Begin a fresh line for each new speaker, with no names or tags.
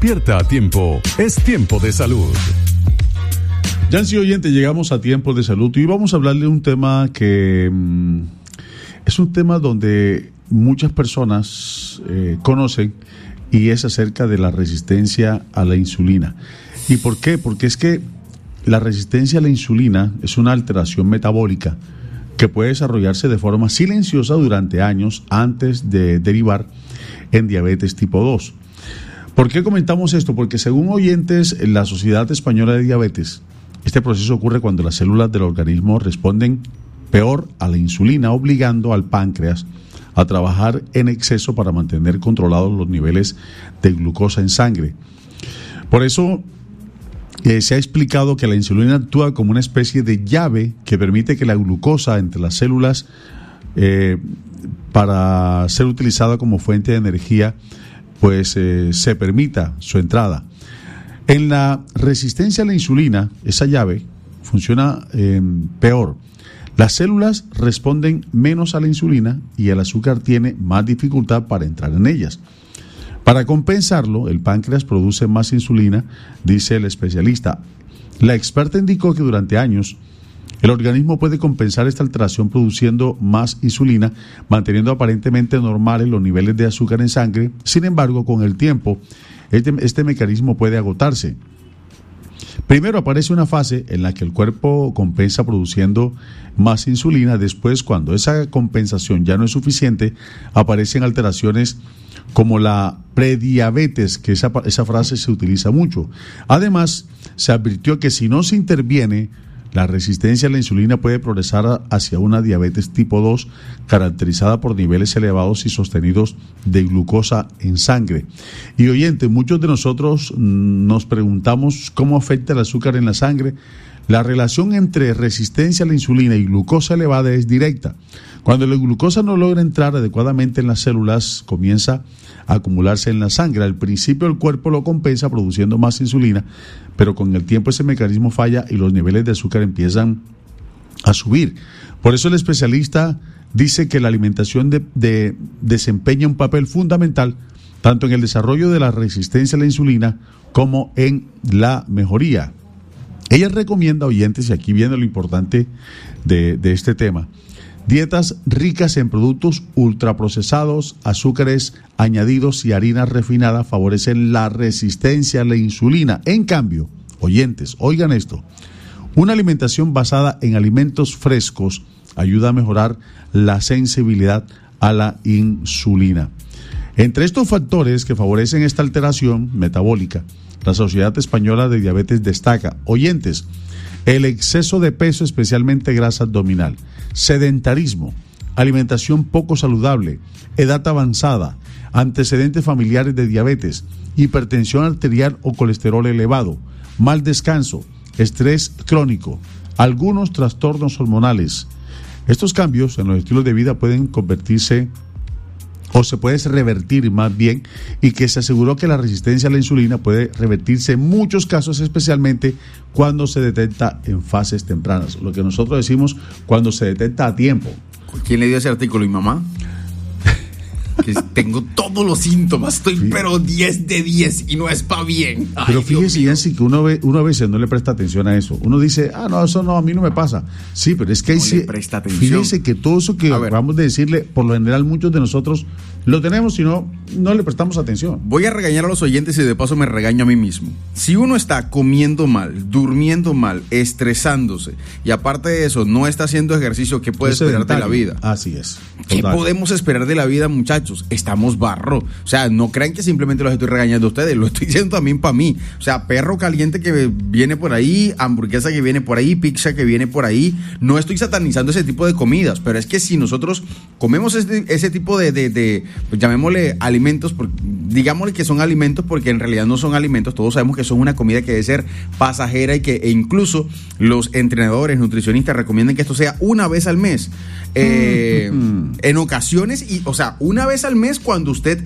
Despierta a tiempo, es tiempo de salud.
Yancy oyente, llegamos a Tiempo de Salud y vamos a hablarle de un tema que es un tema donde muchas personas conocen, y es acerca de la resistencia a la insulina. ¿Y por qué? Porque es que la resistencia a la insulina es una alteración metabólica que puede desarrollarse de forma silenciosa durante años antes de derivar en diabetes tipo 2. ¿Por qué comentamos esto? Porque según oyentes, en la Sociedad Española de Diabetes, este proceso ocurre cuando las células del organismo responden peor a la insulina, obligando al páncreas a trabajar en exceso para mantener controlados los niveles de glucosa en sangre. Por eso se ha explicado que la insulina actúa como una especie de llave que permite que la glucosa entre las células, para ser utilizada como fuente de energía, pues se permita su entrada. En la resistencia a la insulina, esa llave funciona peor. Las células responden menos a la insulina y el azúcar tiene más dificultad para entrar en ellas. Para compensarlo, el páncreas produce más insulina, dice el especialista. La experta indicó que durante años el organismo puede compensar esta alteración produciendo más insulina, manteniendo aparentemente normales los niveles de azúcar en sangre. Sin embargo, con el tiempo, este mecanismo puede agotarse. Primero aparece una fase en la que el cuerpo compensa produciendo más insulina. Después, cuando esa compensación ya no es suficiente, aparecen alteraciones como la prediabetes, que esa frase se utiliza mucho. Además, se advirtió que si no se interviene, la resistencia a la insulina puede progresar hacia una diabetes tipo 2 caracterizada por niveles elevados y sostenidos de glucosa en sangre. Y oyente, muchos de nosotros nos preguntamos cómo afecta el azúcar en la sangre. La relación entre resistencia a la insulina y glucosa elevada es directa. Cuando la glucosa no logra entrar adecuadamente en las células, comienza a acumularse en la sangre. Al principio el cuerpo lo compensa produciendo más insulina, pero con el tiempo ese mecanismo falla y los niveles de azúcar empiezan a subir. Por eso el especialista dice que la alimentación desempeña un papel fundamental tanto en el desarrollo de la resistencia a la insulina como en la mejoría. Ella recomienda, oyentes, y aquí viene lo importante de este tema: dietas ricas en productos ultraprocesados, azúcares añadidos y harinas refinadas favorecen la resistencia a la insulina. En cambio, oyentes, oigan esto: una alimentación basada en alimentos frescos ayuda a mejorar la sensibilidad a la insulina. Entre estos factores que favorecen esta alteración metabólica, la Sociedad Española de Diabetes destaca, oyentes, el exceso de peso, especialmente grasa abdominal, sedentarismo, alimentación poco saludable, edad avanzada, antecedentes familiares de diabetes, hipertensión arterial o colesterol elevado, mal descanso, estrés crónico, algunos trastornos hormonales. Estos cambios en los estilos de vida pueden convertirse o se puede revertir más bien, y que se aseguró que la resistencia a la insulina puede revertirse en muchos casos, especialmente cuando se detecta en fases tempranas, lo que nosotros decimos cuando se detecta a tiempo.
¿Quién le dio ese artículo? ¿Mi mamá? Que tengo todos los síntomas, estoy sí, pero 10 de 10 y no es pa' bien. Ay,
pero fíjese, Yancy, que uno a veces no le presta atención a eso. Uno dice, no, eso no, a mí no me pasa. Sí, pero es que
no le presta atención.
Fíjese que todo eso que acabamos de decirle, por lo general muchos de nosotros lo tenemos y no le prestamos atención.
Voy a regañar a los oyentes y de paso me regaño a mí mismo. Si uno está comiendo mal, durmiendo mal, estresándose y aparte de eso no está haciendo ejercicio, ¿qué puede esperar de la vida?
Así es.
Total. ¿Qué podemos esperar de la vida, muchachos? Estamos barro. O sea, no crean que simplemente los estoy regañando a ustedes, lo estoy diciendo también para mí. O sea, perro caliente que viene por ahí, hamburguesa que viene por ahí, pizza que viene por ahí. No estoy satanizando ese tipo de comidas, pero es que si nosotros comemos ese tipo de pues llamémosle alimentos, digámosle que son alimentos porque en realidad no son alimentos, todos sabemos que son una comida que debe ser pasajera e incluso los entrenadores, nutricionistas recomiendan que esto sea una vez al mes. En ocasiones, o sea, una vez al mes cuando usted